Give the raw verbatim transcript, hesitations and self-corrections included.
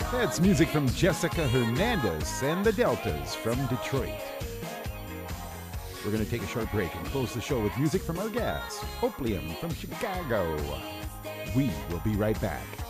That's music from Jessica Hernandez and the Deltas from Detroit. We're going to take a short break and close the show with music from our guests, Opium from Chicago. We will be right back.